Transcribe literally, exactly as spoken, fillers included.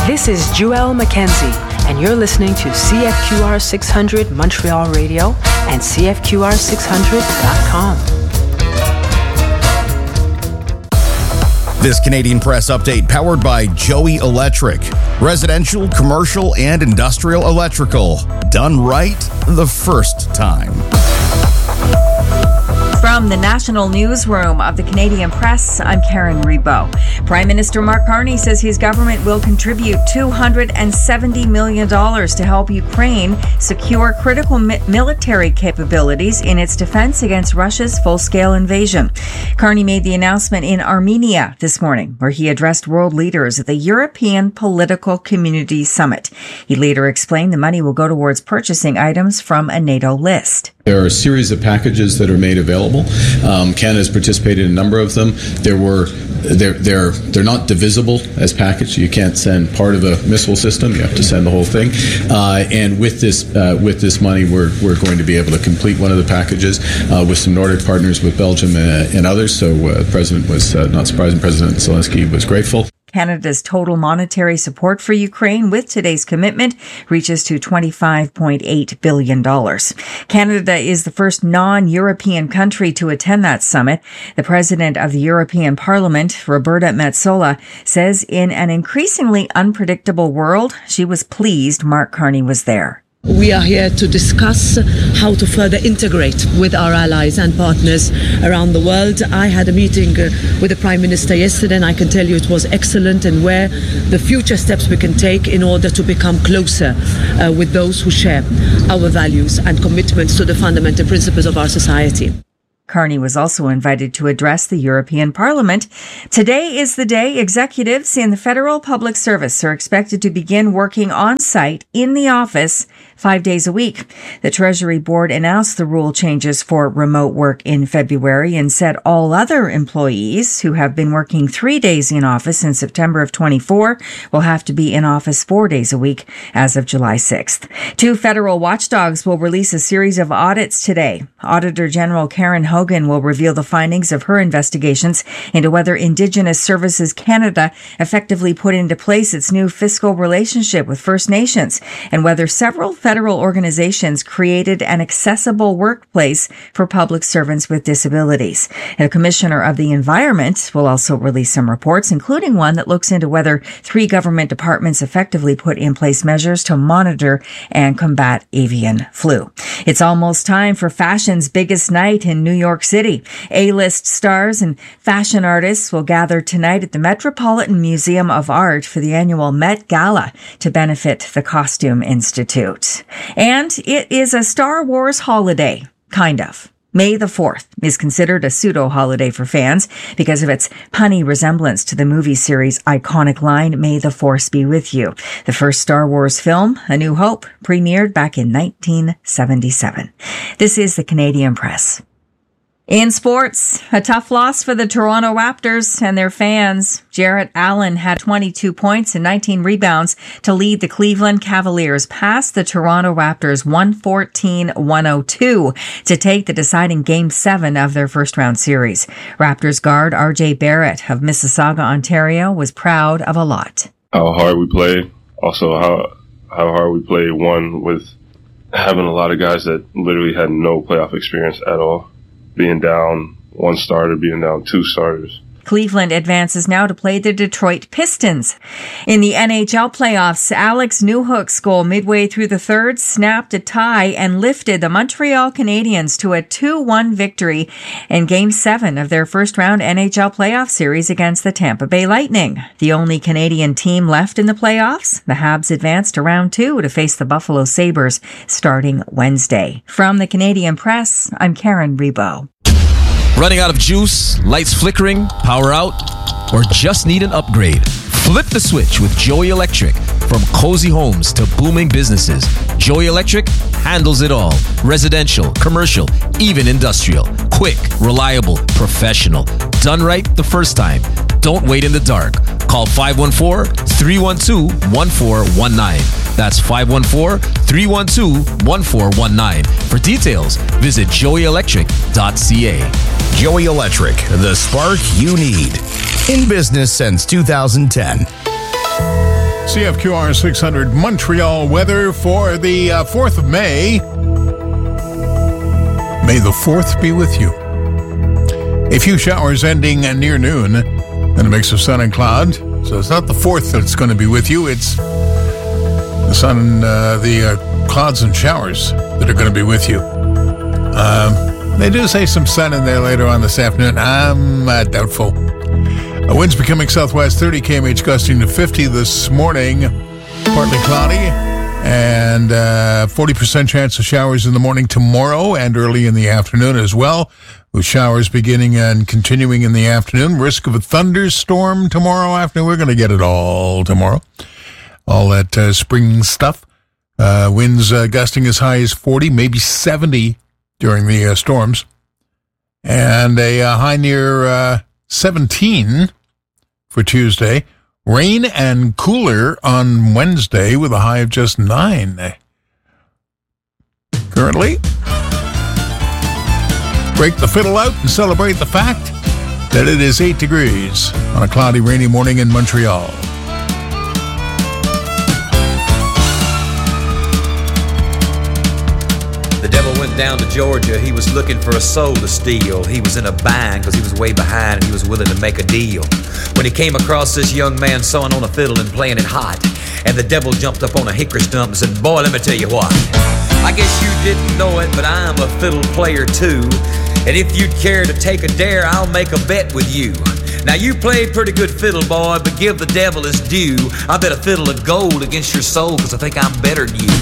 This is Joelle Mackenzie, and you're listening to C F Q R six hundred Montreal Radio and C F Q R six hundred dot com. This Canadian Press update powered by Joey Electric. Residential, commercial, and industrial electrical. Done right the first time. From the National Newsroom of the Canadian Press, I'm Karen Rebo. Prime Minister Mark Carney says his government will contribute two hundred seventy million dollars to help Ukraine secure critical mi- military capabilities in its defense against Russia's full-scale invasion. Carney made the announcement in Armenia this morning, where he addressed world leaders at the European Political Community Summit. He later explained the money will go towards purchasing items from a NATO list. There are a series of packages that are made available. Um, Canada's participated in a number of them. There were, they're, they're, they're not divisible as packages. You can't send part of a missile system. You have to send the whole thing. Uh, and with this, uh, with this money, we're, we're going to be able to complete one of the packages uh, with some Nordic partners, with Belgium and, and others. So uh, the President was, uh, not surprising, President Zelensky was grateful. Canada's total monetary support for Ukraine with today's commitment reaches to twenty-five point eight billion dollars. Canada is the first non-European country to attend that summit. The president of the European Parliament, Roberta Metsola, says in an increasingly unpredictable world, she was pleased Mark Carney was there. We are here to discuss how to further integrate with our allies and partners around the world. I had a meeting uh, with the Prime Minister yesterday, and I can tell you it was excellent, and where the future steps we can take in order to become closer uh, with those who share our values and commitments to the fundamental principles of our society. Carney was also invited to address the European Parliament. Today is the day executives in the Federal Public Service are expected to begin working on site in the office five days a week. The Treasury Board announced the rule changes for remote work in February and said all other employees who have been working three days in office in September of twenty-four will have to be in office four days a week as of July sixth. Two federal watchdogs will release a series of audits today. Auditor General Karen Hogan will reveal the findings of her investigations into whether Indigenous Services Canada effectively put into place its new fiscal relationship with First Nations, and whether several federal organizations created an accessible workplace for public servants with disabilities. The Commissioner of the Environment will also release some reports, including one that looks into whether three government departments effectively put in place measures to monitor and combat avian flu. It's almost time for fashion's biggest night in New York City. A-list stars and fashion artists will gather tonight at the Metropolitan Museum of Art for the annual Met Gala to benefit the Costume Institute. And it is a Star Wars holiday, kind of. May the fourth is considered a pseudo-holiday for fans because of its punny resemblance to the movie series' iconic line, "May the Force be with you." The first Star Wars film, A New Hope, premiered back in nineteen seventy-seven. This is the Canadian Press. In sports, a tough loss for the Toronto Raptors and their fans. Jarrett Allen had twenty-two points and nineteen rebounds to lead the Cleveland Cavaliers past the Toronto Raptors one fourteen to one oh two to take the deciding Game seven of their first-round series. Raptors guard R J Barrett of Mississauga, Ontario, was proud of a lot. How hard we played, also how how hard we played, one, with having a lot of guys that literally had no playoff experience at all. Being down one starter, being down two starters. Cleveland advances now to play the Detroit Pistons. In the N H L playoffs, Alex Newhook's goal midway through the third snapped a tie and lifted the Montreal Canadiens to a two one victory in Game seven of their first-round N H L playoff series against the Tampa Bay Lightning. The only Canadian team left in the playoffs, the Habs advanced to round two to face the Buffalo Sabres starting Wednesday. From the Canadian Press, I'm Karen Rebo. Running out of juice, lights flickering, power out, or just need an upgrade? Flip the switch with Joey Electric. From cozy homes to booming businesses, Joey Electric handles it all. Residential, commercial, even industrial. Quick, reliable, professional. Done right the first time. Don't wait in the dark. Call five one four, three one two, one four one nine. That's five one four, three one two, one four one nine. For details, visit joey electric dot c a. Joey Electric, the spark you need. In business since two thousand ten. C F Q R six hundred Montreal weather for the uh, fourth of May. May the fourth be with you. A few showers ending near noon, and a mix of sun and cloud. So it's not the fourth that's going to be with you. It's the sun and uh, the uh, clouds and showers that are going to be with you. Um, they do say some sun in there later on this afternoon. I'm uh, doubtful. Uh, winds becoming southwest, thirty kilometers per hour gusting to fifty this morning. Partly cloudy, and uh, forty percent chance of showers in the morning tomorrow and early in the afternoon as well, with showers beginning and continuing in the afternoon. Risk of a thunderstorm tomorrow afternoon. We're going to get it all tomorrow. All that uh, spring stuff. Uh, winds uh, gusting as high as forty, maybe seventy during the uh, storms. And a uh, high near uh, seventeen for Tuesday. Rain and cooler on Wednesday with a high of just nine. Currently, break the fiddle out and celebrate the fact that it is eight degrees on a cloudy, rainy morning in Montreal. The devil went down to Georgia. He was looking for a soul to steal. He was in a bind because he was way behind and he was willing to make a deal. When he came across this young man sewing on a fiddle and playing it hot, and the devil jumped up on a hickory stump and said, "Boy, let me tell you what. I guess you didn't know it, but I'm a fiddle player too. And if you'd care to take a dare, I'll make a bet with you. Now you played pretty good fiddle, boy, but give the devil his due. I bet a fiddle of gold against your soul because I think I'm better than you."